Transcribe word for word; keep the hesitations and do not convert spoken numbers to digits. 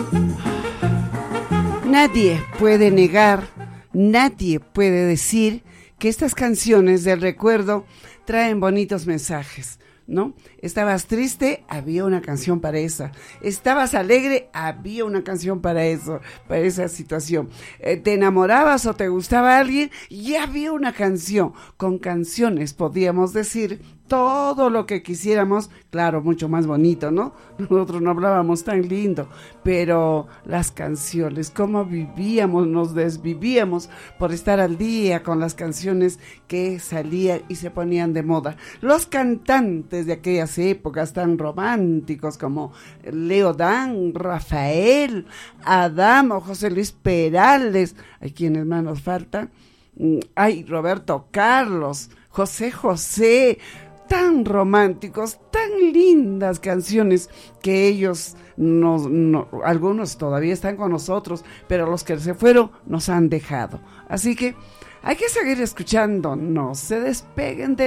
Nadie puede negar, nadie puede decir que estas canciones del recuerdo traen bonitos mensajes, ¿no? Estabas triste, había una canción para esa. Estabas alegre, había una canción para eso, para esa situación. Eh, te enamorabas o te gustaba alguien, y había una canción. Con canciones podíamos decir todo lo que quisiéramos, claro, mucho más bonito, ¿no? Nosotros no hablábamos tan lindo, pero las canciones, cómo vivíamos, nos desvivíamos por estar al día con las canciones que salían y se ponían de moda. Los cantantes de aquellas épocas tan románticos como Leo Dan, Rafael, Adamo, José Luis Perales, ¿hay quienes más nos faltan? Ay, Roberto Carlos, José José, tan románticos, tan lindas canciones que ellos, nos, no, algunos todavía están con nosotros, pero los que se fueron nos han dejado. Así que hay que seguir escuchando, no se despeguen de